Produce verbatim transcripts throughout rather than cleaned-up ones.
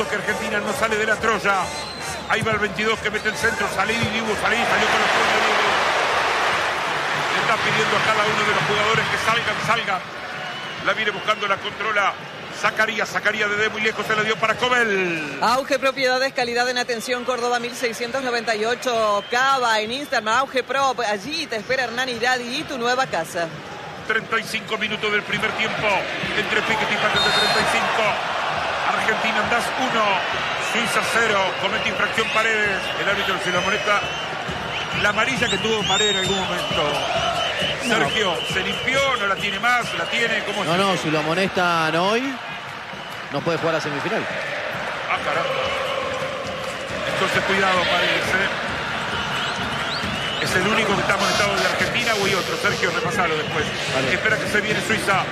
minutos que Argentina no sale de la Troya. Ahí va el veintidós que mete el centro. Salí, Dibu, salí, salió con los puntos. Le está pidiendo a cada uno de los jugadores que salgan, salgan. La viene buscando, la controla Zacarías, Zacarías desde muy lejos se la dio para Cobel. Auge Propiedades, calidad en atención, Córdoba mil seiscientos noventa y ocho. Cava en Instagram, Auge Pro. Allí te espera Hernán Iradi y tu nueva casa. treinta y cinco minutos del primer tiempo. Entre Piquet y Paquete de treinta y cinco. Argentina andás uno. Suiza cero. Comete infracción Paredes. El árbitro se lo molesta. La amarilla que tuvo Paredes en algún momento. No. Sergio, ¿se limpió? ¿No la tiene más? ¿La tiene? ¿Cómo no, no, si lo amonestan hoy, no puede jugar a semifinal. Ah, caramba. Entonces cuidado, Paredes, ¿eh? ¿Es el único que está amonestado de Argentina o hay otro? Sergio, repasalo después. Vale. Espera que se viene Suiza.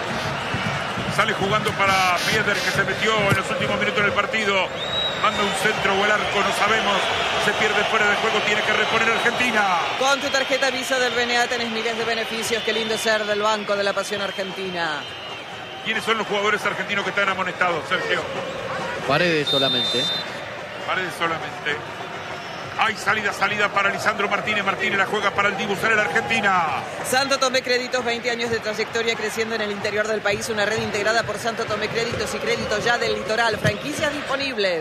Sale jugando para Pieder, que se metió en los últimos minutos del partido. Manda un centro o el arco, no sabemos. Se pierde fuera de juego, tiene que reponer Argentina. Con tu tarjeta Visa del B N A tenés miles de beneficios. Qué lindo ser del Banco de la Pasión Argentina. ¿Quiénes son los jugadores argentinos que están amonestados, Sergio? Paredes solamente. Paredes solamente. Hay salida, salida para Lisandro Martínez. Martínez la juega para el Dibu en Argentina. Santo Tomé Créditos, veinte años de trayectoria creciendo en el interior del país. Una red integrada por Santo Tomé Créditos y Créditos Ya del Litoral. Franquicias disponibles.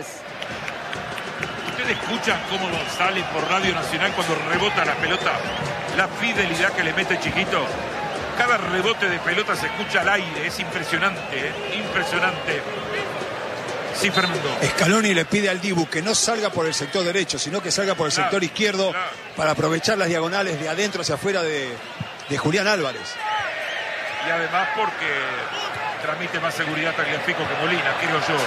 ¿Ustedes escuchan cómo sale por Radio Nacional cuando rebota la pelota? La fidelidad que le mete Chiquito. Cada rebote de pelota se escucha al aire. Es impresionante, ¿eh? Impresionante. Sí, Fernando. Scaloni le pide al Dibu que no salga por el sector derecho, sino que salga por el sector claro, izquierdo claro. para aprovechar las diagonales de adentro hacia afuera de, de Julián Álvarez. Y además porque transmite más seguridad Tagliafico que Molina, creo yo,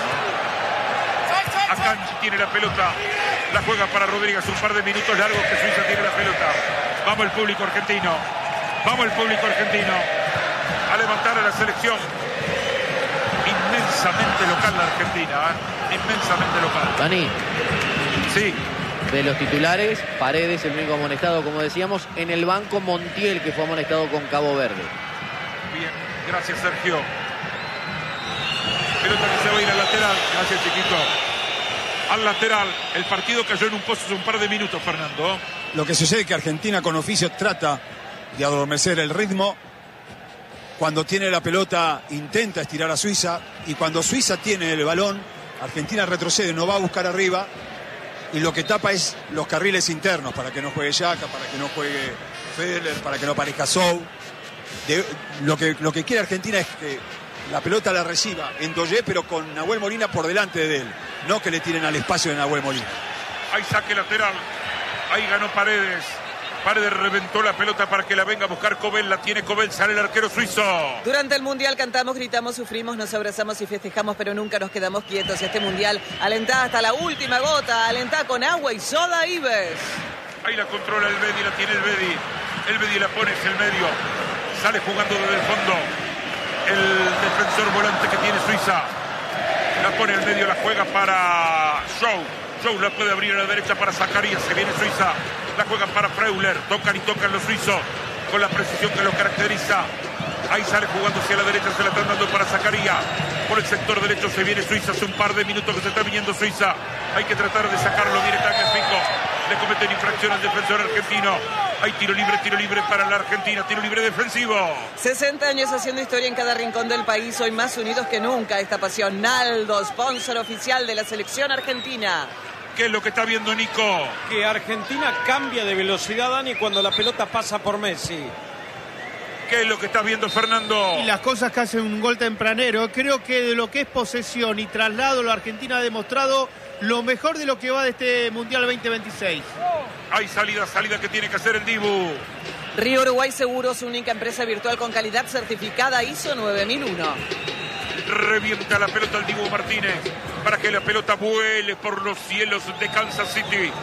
¿no? Akanji tiene la pelota, la juega para Rodríguez, un par de minutos largos que Suiza tiene la pelota. Vamos el público argentino, vamos el público argentino a levantar a la selección. Inmensamente local la Argentina, ¿eh? Inmensamente local. Dani. Sí. De los titulares, Paredes, el único amonestado, como decíamos, en el banco Montiel, que fue amonestado con Cabo Verde. Bien, gracias Sergio. Pelota que se va a ir al lateral, gracias Chiquito. Al lateral, el partido cayó en un pozo hace un par de minutos, Fernando. Lo que sucede es que Argentina con oficio trata de adormecer el ritmo. Cuando tiene la pelota intenta estirar a Suiza y cuando Suiza tiene el balón, Argentina retrocede, no va a buscar arriba y lo que tapa es los carriles internos para que no juegue Yaka, para que no juegue Federer, para que no aparezca Sou. De, lo, que, lo que quiere Argentina es que la pelota la reciba en Doyé, pero con Nahuel Molina por delante de él, no que le tiren al espacio de Nahuel Molina. Ahí saque lateral, ahí ganó Paredes. Paredes reventó la pelota para que la venga a buscar Cobel. La tiene Cobel, sale el arquero suizo. Durante el Mundial cantamos, gritamos, sufrimos, nos abrazamos y festejamos, pero nunca nos quedamos quietos. Este Mundial alentá hasta la última gota, alentá con agua y soda Ives. Ahí la controla el Bedi, la tiene el Bedi. El Bedi la pone en el medio. Sale jugando desde el fondo. El defensor volante que tiene Suiza. La pone en el medio, la juega para Show. Show la puede abrir a la derecha para Zacarías. Se viene Suiza. La juegan para Freuler. Tocan y tocan los suizos con la precisión que los caracteriza. Ahí sale jugando hacia la derecha. Se la están dando para Zacarías. Por el sector derecho se viene Suiza. Hace un par de minutos que se está viniendo Suiza. Hay que tratar de sacarlo. Viene Tagliafico. Le cometen infracción al defensor argentino. Hay tiro libre, tiro libre para la Argentina. Tiro libre defensivo. sesenta años haciendo historia en cada rincón del país. Hoy más unidos que nunca. Esta pasión. Naldo, sponsor oficial de la selección argentina. ¿Qué es lo que está viendo Nico? Que Argentina cambia de velocidad, Dani, cuando la pelota pasa por Messi. ¿Qué es lo que está viendo Fernando? Y las cosas que hace un gol tempranero. Creo que de lo que es posesión y traslado, la Argentina ha demostrado lo mejor de lo que va de este Mundial veinte veintiséis. Hay salida, salida que tiene que hacer el Dibu. Río Uruguay Seguros, única empresa virtual con calidad certificada I S O nueve mil uno. Revienta la pelota al Dibu Martínez para que la pelota vuele por los cielos de Kansas City.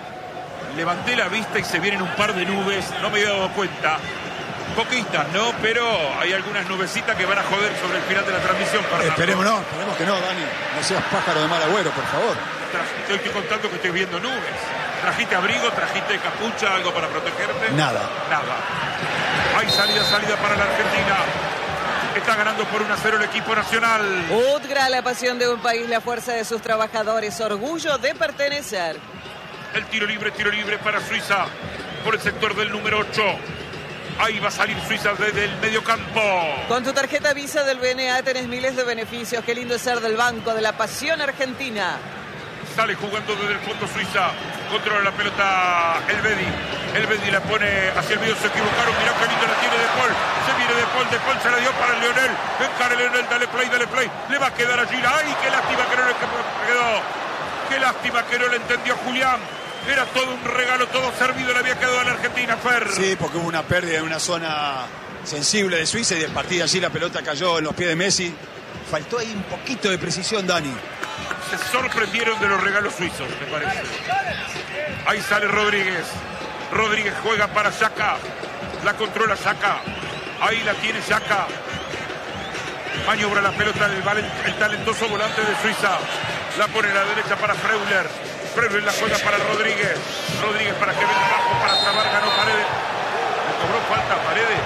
Levanté la vista y se vienen un par de nubes, no me había dado cuenta. Poquitas, ¿no? Pero hay algunas nubecitas que van a joder sobre el final de la transmisión. Esperemos no, esperemos que no, Dani. No seas pájaro de mal agüero, por favor. Te estoy contando que estoy viendo nubes. ¿Trajiste abrigo? ¿Trajiste capucha? ¿Algo para protegerte? Nada. Nada. Hay salida, salida para la Argentina. Está ganando por uno a cero el equipo nacional. Udgra, la pasión de un país, la fuerza de sus trabajadores, orgullo de pertenecer. El tiro libre, tiro libre para Suiza por el sector del número ocho. Ahí va a salir Suiza desde el medio campo. Con tu tarjeta Visa del B N A tenés miles de beneficios. Qué lindo es ser del banco de la pasión argentina. Sale jugando desde el fondo Suiza. Controla la pelota el Bedi. El Bedi la pone hacia el medio. Se equivocaron. Mirá qué lindo la tiene De Paul. Se viene De Paul. De Paul se la dio para el Leonel. Encara Leonel. Dale play, dale play. Le va a quedar allí. ¡Ay, qué lástima que no le quedó! ¡Qué lástima que no le entendió Julián! Era todo un regalo, todo servido. Le había quedado a la Argentina, Fer. Sí, porque hubo una pérdida en una zona sensible de Suiza y de partida allí la pelota cayó en los pies de Messi. Faltó ahí un poquito de precisión, Dani. Se sorprendieron de los regalos suizos, me parece. Ahí sale Rodríguez. Rodríguez juega para Xhaka. La controla Xhaka. Ahí la tiene Xhaka. Maniobra la pelota el, el talentoso volante de Suiza. La pone a la derecha para Freuler. Freuler la juega para Rodríguez. Rodríguez para que venga abajo para trabar. Ganó Paredes. Le cobró falta a Paredes.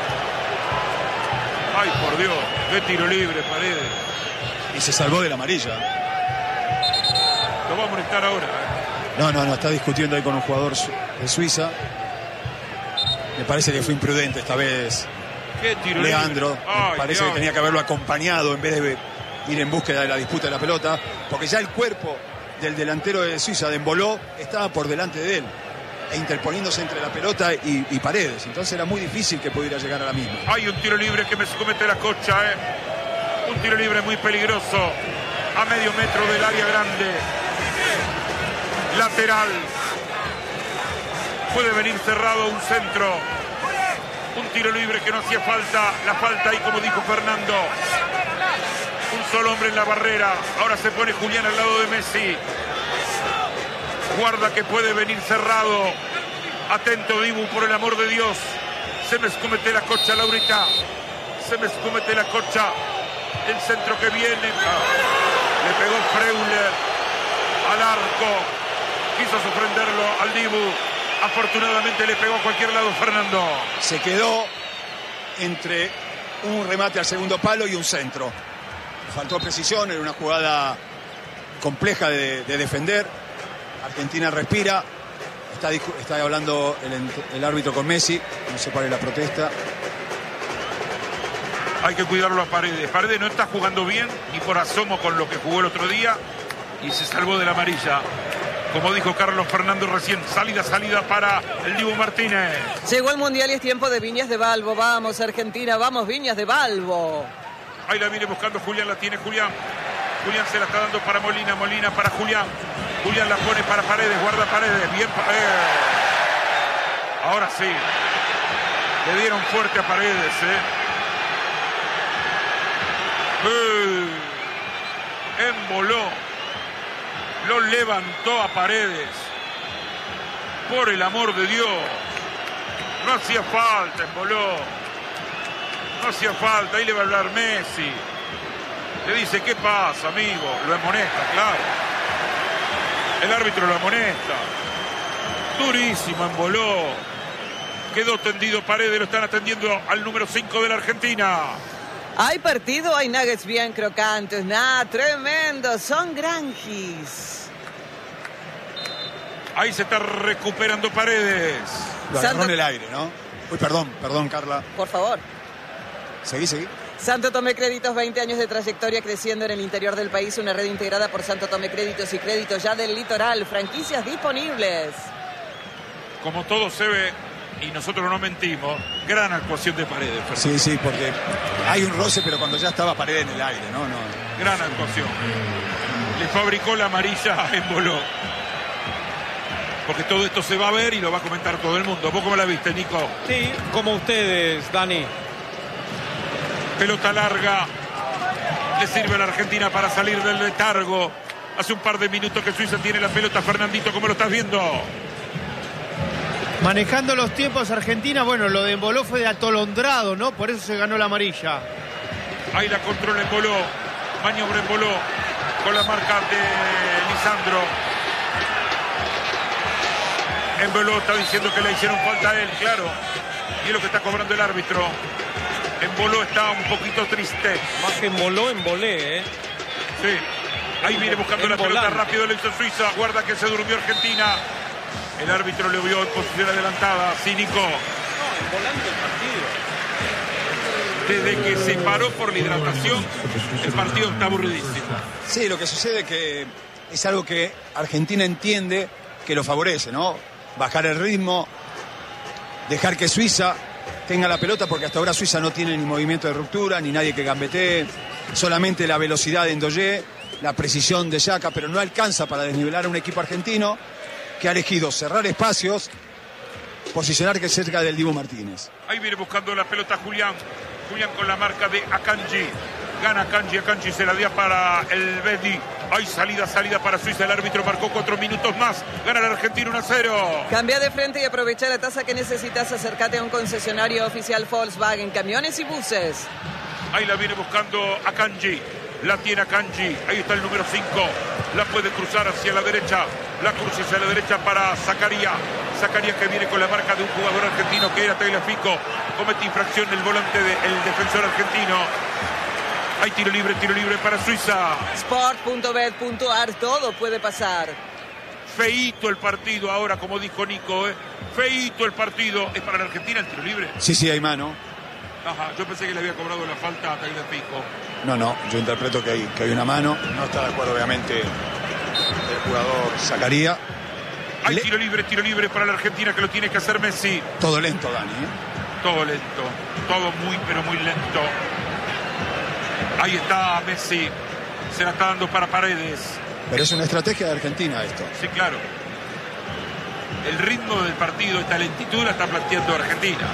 Ay, por Dios. Qué tiro libre, Paredes. Y se salvó de la amarilla. Lo va a molestar ahora. ¿eh? No, no, no, está discutiendo ahí con un jugador de Suiza. Me parece que fue imprudente esta vez. Qué tiro Leandro. libre. Me Ay, parece Dios. que tenía que haberlo acompañado en vez de ir en búsqueda de la disputa de la pelota. Porque ya el cuerpo del delantero de Suiza, de Embolo, estaba por delante de él. E interponiéndose entre la pelota y, y Paredes. Entonces era muy difícil que pudiera llegar a la misma. Hay un tiro libre que me comete la Cocha. ¿eh? Un tiro libre muy peligroso. A medio metro del área grande. Lateral. Puede venir cerrado un centro. Un tiro libre que no hacía falta. La falta ahí, como dijo Fernando. Un solo hombre en la barrera. Ahora se pone Julián al lado de Messi. Guarda que puede venir cerrado. Atento, Dibu, por el amor de Dios. Se me escomete la Cocha, Laurita. Se me escomete la Cocha. El centro que viene. Le pegó Freuler al arco. Quiso sorprenderlo al Dibu. Afortunadamente le pegó a cualquier lado Fernando. Se quedó entre un remate al segundo palo y un centro. Faltó precisión, era una jugada compleja de, de defender. Argentina respira. Está, está hablando el, el árbitro con Messi. No sé cuál es la protesta. Hay que cuidarlo a Paredes. Paredes no está jugando bien, ni por asomo con lo que jugó el otro día. Y se salvó de la amarilla. Como dijo Carlos Fernando recién, salida, salida para el Dibu Martínez. Llegó el Mundial y es tiempo de Viñas de Balbo. Vamos, Argentina, vamos, Viñas de Balbo. Ahí la viene buscando Julián, la tiene Julián. Julián se la está dando para Molina, Molina para Julián. Julián la pone para Paredes, guarda Paredes, bien Paredes. Ahora sí. Le dieron fuerte a Paredes, ¿eh? eh. Emboló. Lo levantó a Paredes. Por el amor de Dios. No hacía falta, emboló. No hacía falta. Ahí le va a hablar Messi. Le dice, ¿qué pasa, amigo? Lo amonesta, claro. El árbitro lo amonesta. Durísimo, emboló. Quedó tendido Paredes. Lo están atendiendo al número cinco de la Argentina. Hay partido, hay nuggets bien crocantes. Nada, tremendo. Son granjis. Ahí se está recuperando Paredes. Lo agarró Santo... en el aire, ¿no? Uy, perdón, perdón, Carla. Por favor. Seguí, seguí. Santo Tomé Créditos, veinte años de trayectoria creciendo en el interior del país. Una red integrada por Santo Tomé Créditos y Créditos ya del litoral. Franquicias disponibles. Como todo se ve, y nosotros no mentimos, gran actuación de Paredes. Fernando. Sí, sí, porque hay un roce, pero cuando ya estaba Paredes en el aire, ¿no? no. Gran actuación. Le fabricó la amarilla en Boló. Porque todo esto se va a ver y lo va a comentar todo el mundo. ¿Vos cómo la viste, Nico? Sí, como ustedes, Dani. Pelota larga. Le sirve a la Argentina para salir del letargo. Hace un par de minutos que Suiza tiene la pelota. Fernandito, ¿cómo lo estás viendo? Manejando los tiempos Argentina, bueno, lo de Emboló fue de atolondrado, ¿no? Por eso se ganó la amarilla. Ahí la controla Emboló. Maniobra Emboló con la marca de Lisandro. Emboló está diciendo que le hicieron falta a él, claro. Y es lo que está cobrando el árbitro. Emboló está un poquito triste. Más que emboló, embolé, ¿eh? Sí. Ahí viene buscando la pelota rápido, lo hizo Suiza. Guarda que se durmió Argentina. El árbitro le vio en posición adelantada. Sí, Nico. No, embolando el partido. Desde que se paró por la hidratación, el partido está aburridísimo. Sí, lo que sucede es que es algo que Argentina entiende que lo favorece, ¿no? Bajar el ritmo, dejar que Suiza tenga la pelota, porque hasta ahora Suiza no tiene ni movimiento de ruptura, ni nadie que gambetee, solamente la velocidad de Ndoye, la precisión de Xhaka, pero no alcanza para desnivelar a un equipo argentino que ha elegido cerrar espacios, posicionar que cerca del Dibu Martínez. Ahí viene buscando la pelota Julián. Julián con la marca de Akanji. Gana Akanji, Akanji se la dio para el Bedi. Hay salida, salida para Suiza. El árbitro marcó cuatro minutos más. Gana la Argentina uno a cero. Cambia de frente y aprovecha la tasa que necesitas. Acércate a un concesionario oficial Volkswagen, camiones y buses. Ahí la viene buscando Akanji. La tiene Akanji. Ahí está el número cinco. La puede cruzar hacia la derecha. La cruza hacia la derecha para Zakaria. Zakaria que viene con la marca de un jugador argentino que era Tagliafico. Comete infracción el volante del defensor argentino. Hay tiro libre, tiro libre para Suiza. Sport punto bet punto ar, todo puede pasar. Feíto el partido ahora, como dijo Nico, ¿eh? Feíto el partido. ¿Es para la Argentina el tiro libre? Sí, sí, hay mano. Ajá, yo pensé que le había cobrado la falta a Tagliafico. No, no, yo interpreto que hay, que hay una mano. No está de acuerdo, obviamente, el jugador Zakaria. Hay Le... tiro libre, tiro libre para la Argentina, que lo tiene que hacer Messi. Todo lento, Dani, ¿eh? Todo lento, todo muy, pero muy lento. Ahí está Messi, se la está dando para Paredes. Pero es una estrategia de Argentina esto. Sí, claro. El ritmo del partido, esta lentitud la está planteando Argentina.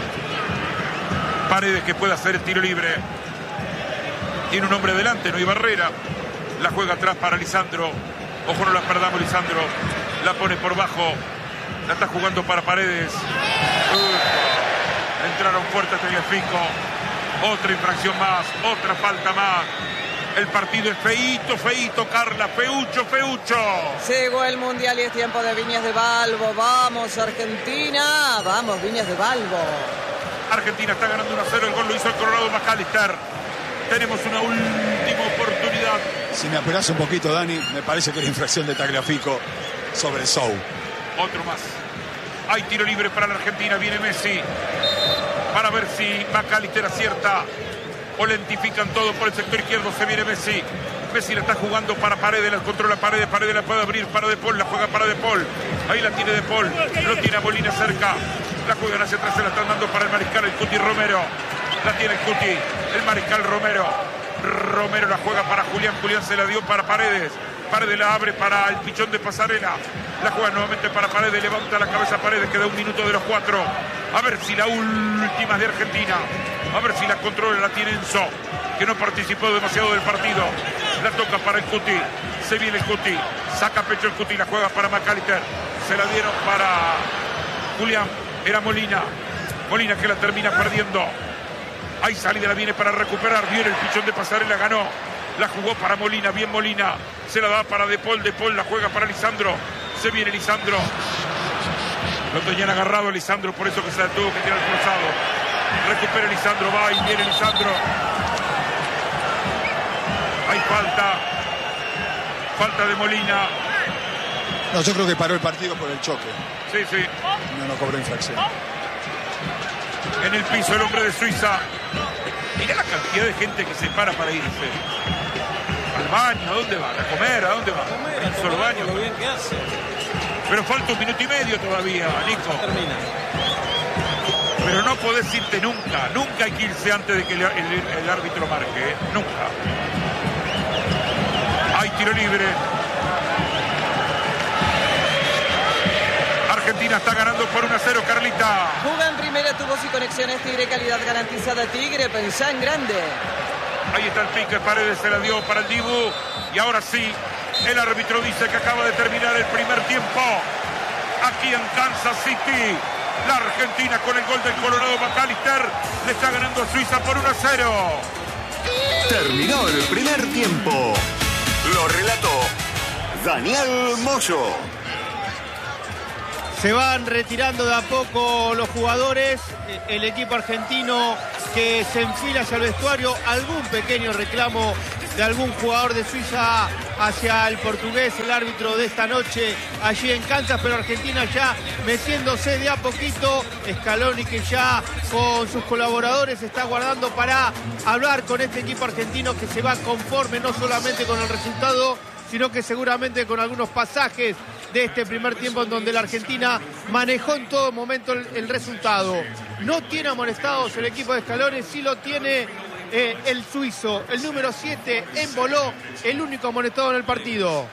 Paredes que puede hacer el tiro libre. Tiene un hombre delante, no hay barrera. La juega atrás para Lisandro. Ojo, no la perdamos, Lisandro. La pone por bajo. La está jugando para Paredes. Uh, entraron fuerte a Tagliafico. Otra infracción más, otra falta más. El partido es feíto, feíto, Carla. Feucho, feucho. Llegó el Mundial y es tiempo de Viñas de Balbo. Vamos, Argentina. Vamos, Viñas de Balbo. Argentina está ganando uno a cero. El gol lo hizo el Colorado McAllister. Tenemos una última oportunidad. Si me apuras un poquito, Dani, me parece que la infracción de Tagliafico sobre Sou. Otro más. Hay tiro libre para la Argentina. Viene Messi para ver si McAllister acierta o lentifican todo por el sector izquierdo. Se viene Messi. Messi la está jugando para Paredes, la controla Paredes, Paredes la puede abrir para De Paul, la juega para De Paul. Ahí la tiene De Paul, lo tiene a Molina cerca. La juegan hacia atrás, se la están dando para el mariscal, el Cuti Romero. La tiene el Cuti, el mariscal Romero. Romero la juega para Julián, Julián se la dio para Paredes. Paredes la abre para el pichón de Pasarela. La juega nuevamente para Paredes, levanta la cabeza Paredes, queda un minuto de los cuatro. A ver si la última de Argentina. A ver si la controla, la tiene Enzo, que no participó demasiado del partido. La toca para el Cuti, se viene el Cuti, saca pecho el Cuti, la juega para McAllister. Se la dieron para Julián, era Molina. Molina que la termina perdiendo. Ahí salida, la viene para recuperar. Viene el pichón de Pasarela, ganó. La jugó para Molina, bien Molina. Se la da para De Paul, De Paul la juega para Lisandro. Se viene Lisandro. Lo tenían agarrado a Lisandro, por eso que se la tuvo que tirar cruzado. Recupera Lisandro, va y viene Lisandro. Hay falta. Falta de Molina. No, yo creo que paró el partido por el choque. Sí, sí. No, no cobró infracción. En el piso el hombre de Suiza. Mirá la cantidad de gente que se para para irse. Al baño, ¿a dónde van? ¿A comer? ¿A dónde van? A comer, a un solo tomar, baño. lo bien que hace. Pero falta un minuto y medio todavía, Nico. Termina. Pero no podés irte nunca. Nunca hay que irse antes de que el, el- el árbitro marque. ¿eh? Nunca. Hay tiro libre. Argentina está ganando por uno a cero, Carlita. Juga en primera, tubos y conexiones Tigre, calidad garantizada Tigre, pensá en grande. Ahí está el pique, Paredes se la dio para el Dibu. Y ahora sí, el árbitro dice que acaba de terminar el primer tiempo. Aquí en Kansas City, la Argentina con el gol del Colorado McAllister le está ganando a Suiza por uno a cero. Terminó el primer tiempo. Lo relató Daniel Moyo. Se van retirando de a poco los jugadores, el equipo argentino que se enfila hacia el vestuario, algún pequeño reclamo de algún jugador de Suiza hacia el portugués, el árbitro de esta noche allí en Kansas, pero Argentina ya metiéndose de a poquito. Scaloni, que ya con sus colaboradores está guardando para hablar con este equipo argentino que se va conforme no solamente con el resultado, sino que seguramente con algunos pasajes de este primer tiempo en donde la Argentina manejó en todo momento el, el resultado. No tiene amonestados el equipo de Scaloni, sí lo tiene eh, el suizo, el número siete, Embolo, el único amonestado en el partido.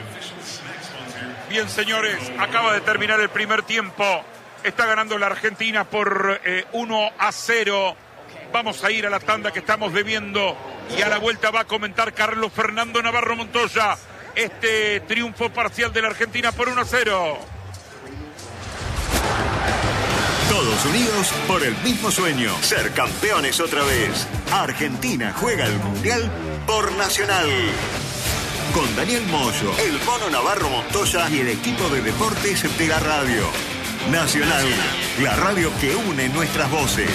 Bien, señores, acaba de terminar el primer tiempo. Está ganando la Argentina por eh, uno a cero. Vamos a ir a la tanda que estamos bebiendo y a la vuelta va a comentar Carlos Fernando Navarro Montoya este triunfo parcial de la Argentina por uno a cero. Todos unidos por el mismo sueño, ser campeones otra vez. Argentina juega el Mundial por Nacional. Con Daniel Moyo, el Mono Navarro Montoya y el equipo de deportes de la radio. Nacional, la radio que une nuestras voces.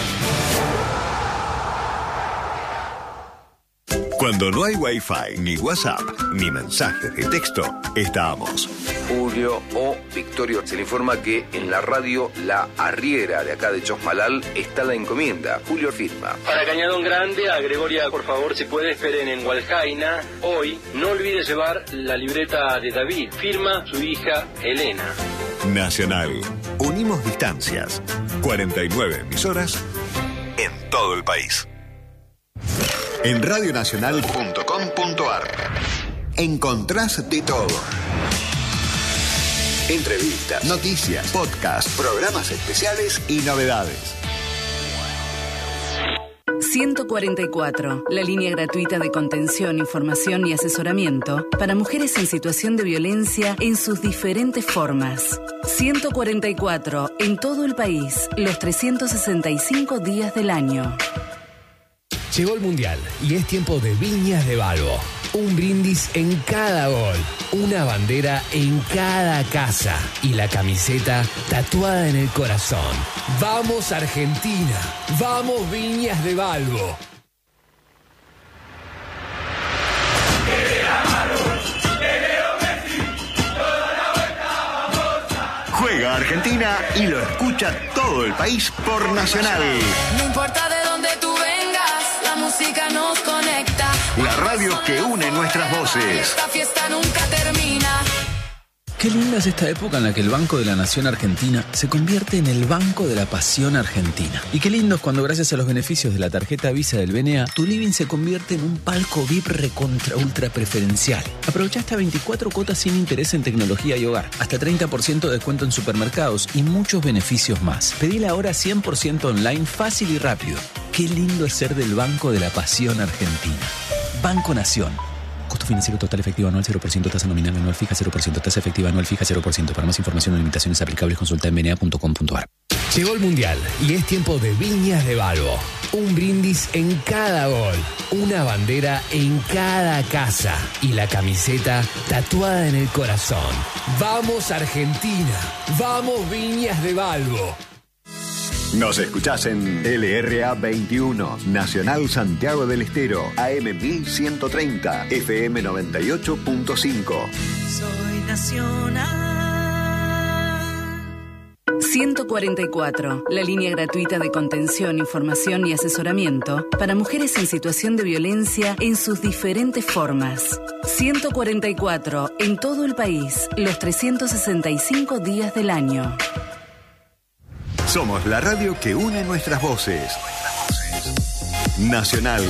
Cuando no hay Wi-Fi, ni WhatsApp, ni mensajes de texto, estamos. Julio o Victorio, se le informa que en la radio La Arriera de acá de Chosmalal está la encomienda. Julio firma. Para Cañadón Grande, a Gregoria, por favor, si puede, esperen en Hualjaina. Hoy, no olvide llevar la libreta de David. Firma su hija Elena. Nacional. Unimos distancias. cuarenta y nueve emisoras en todo el país. En radionacional punto com punto ar encontrás de todo. Entrevistas, noticias, podcasts, programas especiales y novedades. ciento cuarenta y cuatro, la línea gratuita de contención, información y asesoramiento para mujeres en situación de violencia en sus diferentes formas. ciento cuarenta y cuatro, en todo el país, los trescientos sesenta y cinco días del año. Llegó el Mundial y es tiempo de Viñas de Balbo. Un brindis en cada gol, una bandera en cada casa y la camiseta tatuada en el corazón. ¡Vamos Argentina! ¡Vamos Viñas de Balbo! Juega Argentina y lo escucha todo el país por Nacional. No importa de dónde tú vengas, la música nos conecta. La radio que une nuestras voces. Esta fiesta nunca termina. Qué linda es esta época en la que el Banco de la Nación Argentina se convierte en el Banco de la Pasión Argentina. Y qué lindo es cuando, gracias a los beneficios de la tarjeta Visa del B N A, tu living se convierte en un palco V I P recontra ultra preferencial. Aprovecha hasta veinticuatro cuotas sin interés en tecnología y hogar, hasta treinta por ciento de descuento en supermercados y muchos beneficios más. Pedila ahora cien por ciento online, fácil y rápido. Qué lindo es ser del Banco de la Pasión Argentina. Banco Nación. Costo financiero total efectivo anual cero por ciento, tasa nominal anual fija cero por ciento, tasa efectiva anual fija cero por ciento. Para más información o limitaciones aplicables, consulta en b n a punto com punto ar. Llegó el Mundial y es tiempo de Viñas de Balbo. Un brindis en cada gol, una bandera en cada casa y la camiseta tatuada en el corazón. ¡Vamos Argentina! ¡Vamos Viñas de Balbo! Nos escuchás en L R A veintiuno, Nacional Santiago del Estero, A M mil ciento treinta, F M noventa y ocho punto cinco. Soy Nacional. ciento cuarenta y cuatro, la línea gratuita de contención, información y asesoramiento para mujeres en situación de violencia en sus diferentes formas. ciento cuarenta y cuatro, en todo el país, los trescientos sesenta y cinco días del año. Somos la radio que une nuestras voces. Nacional.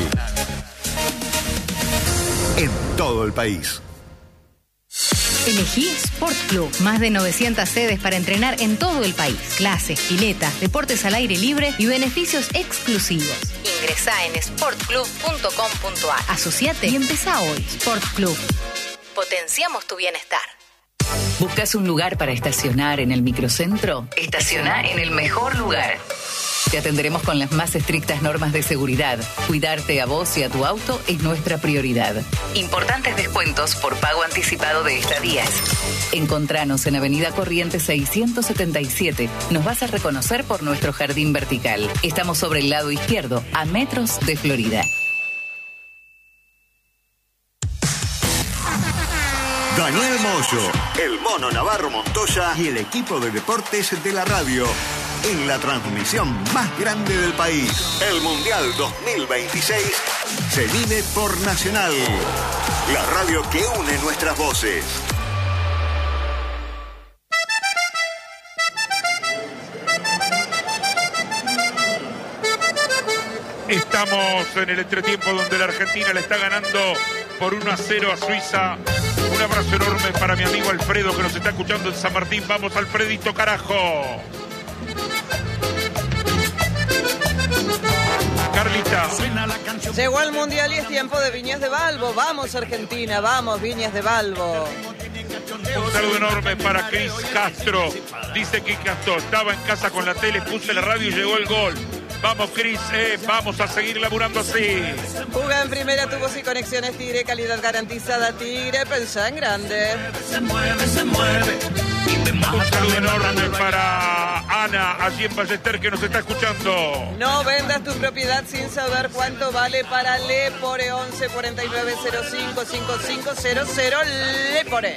En todo el país. Elegí Sport Club. Más de novecientas sedes para entrenar en todo el país. Clases, piletas, deportes al aire libre y beneficios exclusivos. Ingresá en sport club punto com punto ar. Asociate y empezá hoy. Sport Club. Potenciamos tu bienestar. ¿Buscas un lugar para estacionar en el microcentro? Estaciona en el mejor lugar. Te atenderemos con las más estrictas normas de seguridad. Cuidarte a vos y a tu auto es nuestra prioridad. Importantes descuentos por pago anticipado de estadías. Encontranos en Avenida Corrientes seiscientos setenta y siete. Nos vas a reconocer por nuestro jardín vertical. Estamos sobre el lado izquierdo, a metros de Florida. Daniel Moyo, el Mono Navarro Montoya y el equipo de deportes de la radio. En la transmisión más grande del país, el Mundial dos mil veintiséis se vive por Nacional, la radio que une nuestras voces. Estamos en el entretiempo donde la Argentina le está ganando por uno a cero a Suiza. Un abrazo enorme para mi amigo Alfredo que nos está escuchando en San Martín. Vamos, Alfredito, carajo. Carlita. Llegó al Mundial y es tiempo de Viñas de Balbo. Vamos, Argentina, vamos, Viñas de Balbo. Un saludo enorme para Cris Castro. Dice que Castro estaba en casa con la tele, puse la radio y llegó el gol. Vamos, Cris, eh, vamos a seguir laburando así. Juga en primera, tubos y conexiones Tigre, calidad garantizada Tigre, pensá en grande. Se mueve, se mueve. Un saludo enorme para Ana, allí en Ballester, que nos está escuchando. No vendas tu propiedad sin saber cuánto vale para Lepore. Once cuarenta y nueve cero cinco cinco cinco cero cero Lepore.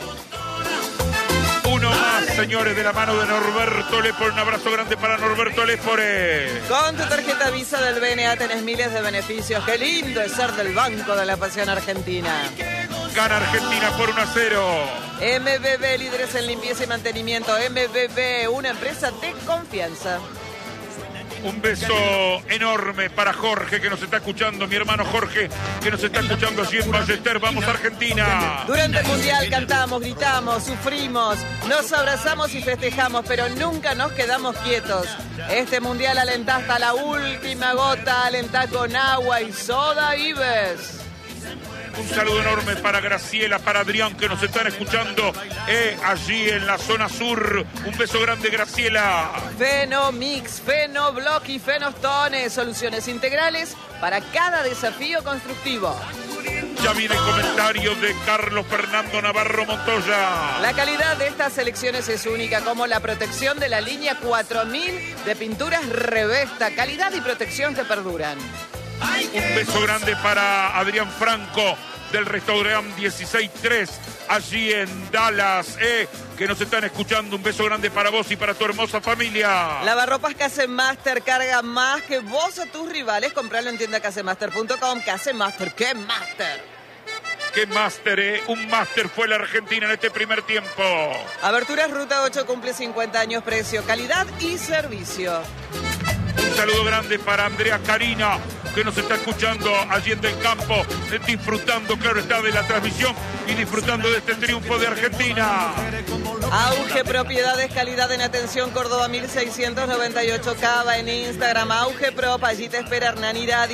Uno más, señores, de la mano de Norberto Lepore. Un abrazo grande para Norberto Lepore. Con tu tarjeta Visa del B N A tenés miles de beneficios. Qué lindo es ser del Banco de la Pasión Argentina. Gana Argentina por uno a cero. M B B, líderes en limpieza y mantenimiento. M B B, una empresa de confianza. Un beso enorme para Jorge, que nos está escuchando, mi hermano Jorge, que nos está escuchando allí en Ballester. Vamos, Argentina. Durante el Mundial cantamos, gritamos, sufrimos, nos abrazamos y festejamos, pero nunca nos quedamos quietos. Este Mundial alentá hasta la última gota, alentá con agua y soda Ives. Un saludo enorme para Graciela, para Adrián, que nos están escuchando eh, allí en la zona sur. Un beso grande, Graciela. Fenomix, Fenoblock y Fenostone, soluciones integrales para cada desafío constructivo. Ya viene el comentario de Carlos Fernando Navarro Montoya. La calidad de estas selecciones es única, como la protección de la línea cuatro mil de pinturas Revesta. Calidad y protección que perduran. Un beso grande para Adrián Franco del restaurante dieciséis tres allí en Dallas, eh, que nos están escuchando. Un beso grande para vos y para tu hermosa familia. Lavarropas Casemaster, carga más que vos a tus rivales. Compralo en tienda casemaster punto com. Casemaster, ¿qué master? ¿Qué máster, eh? Un máster fue la Argentina en este primer tiempo. Aberturas Ruta ocho cumple cincuenta años, precio, calidad y servicio. Un saludo grande para Andrea Karina, que nos está escuchando allí en Del Campo, disfrutando, claro está, de la transmisión y disfrutando de este triunfo de Argentina. Auge Propiedades, calidad en atención, Córdoba mil seiscientos noventa y ocho, Cava en Instagram, Auge Prop, allí te espera Hernán Iradi.